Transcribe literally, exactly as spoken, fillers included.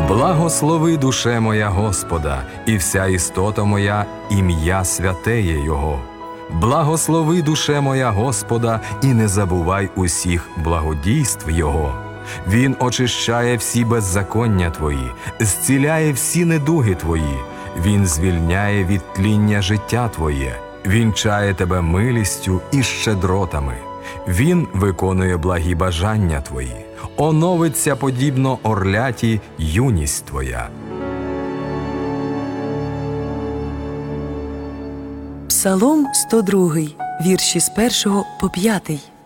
Благослови, душе моя, Господа, і вся істота моя ім'я святеє Його. Благослови, душе моя, Господа, і не забувай усіх благодійств Його. Він очищає всі беззаконня твої, зціляє всі недуги твої. Він звільняє від тління життя твоє, вінчає тебе милістю і щедротами. Він виконує благі бажання твої, оновиться подібно орляті юність твоя. Псалом сто другий, вірші з першого по п'ятий.